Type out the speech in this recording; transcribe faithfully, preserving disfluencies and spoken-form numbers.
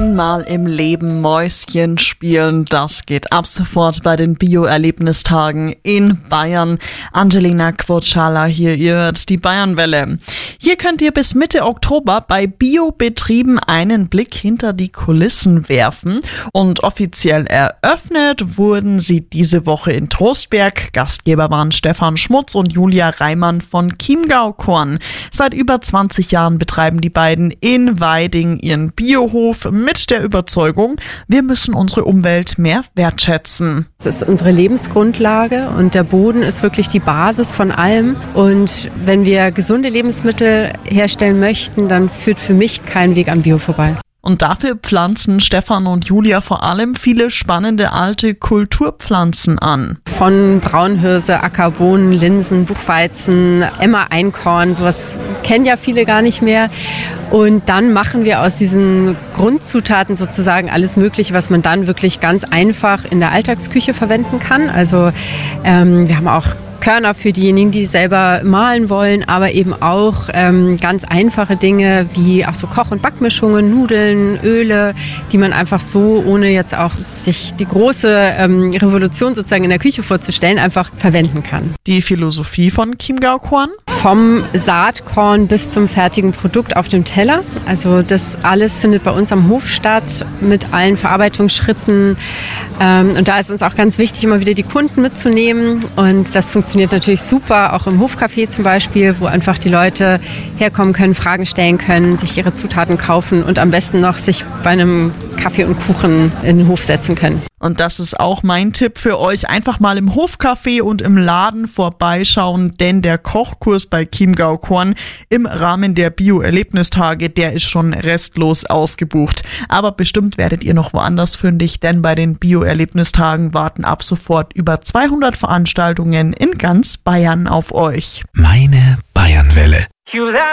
Einmal im Leben Mäuschen spielen, das geht ab sofort bei den Bio-Erlebnistagen in Bayern. Angelina Quochala hier, ihr hört die Bayernwelle. Hier könnt ihr bis Mitte Oktober bei Biobetrieben einen Blick hinter die Kulissen werfen. Und offiziell eröffnet wurden sie diese Woche in Trostberg. Gastgeber waren Stefan Schmutz und Julia Reimann von Chiemgau Korn. Seit über zwanzig Jahren betreiben die beiden in Weiding ihren Biohof mit der Überzeugung, wir müssen unsere Umwelt mehr wertschätzen. Das ist unsere Lebensgrundlage und der Boden ist wirklich die Basis von allem. Und wenn wir gesunde Lebensmittel herstellen möchten, dann führt für mich kein Weg an Bio vorbei. Und dafür pflanzen Stefan und Julia vor allem viele spannende alte Kulturpflanzen an. Von Braunhirse, Ackerbohnen, Linsen, Buchweizen, Emmer-Einkorn, sowas kennen ja viele gar nicht mehr. Und dann machen wir aus diesen Grundzutaten sozusagen alles Mögliche, was man dann wirklich ganz einfach in der Alltagsküche verwenden kann. Also ähm, wir haben auch Körner für diejenigen, die selber mahlen wollen, aber eben auch ähm, ganz einfache Dinge wie ach so Koch- und Backmischungen, Nudeln, Öle, die man einfach so, ohne jetzt auch sich die große ähm, Revolution sozusagen in der Küche vorzustellen, einfach verwenden kann. Die Philosophie von Chiemgau Korn? Vom Saatkorn bis zum fertigen Produkt auf dem Teller. Also das alles findet bei uns am Hof statt mit allen Verarbeitungsschritten. Ähm, und da ist uns auch ganz wichtig, immer wieder die Kunden mitzunehmen. Und das funktioniert natürlich super, auch im Hofcafé zum Beispiel, wo einfach die Leute herkommen können, Fragen stellen können, sich ihre Zutaten kaufen und am besten noch sich bei einem Kaffee und Kuchen in den Hof setzen können. Und das ist auch mein Tipp für euch. Einfach mal im Hofcafé und im Laden vorbeischauen, denn der Kochkurs bei Chiemgau Korn im Rahmen der Bio-Erlebnistage, der ist schon restlos ausgebucht. Aber bestimmt werdet ihr noch woanders fündig, denn bei den Bio-Erlebnistagen warten ab sofort über zweihundert Veranstaltungen in ganz Bayern auf euch. Meine Bayernwelle.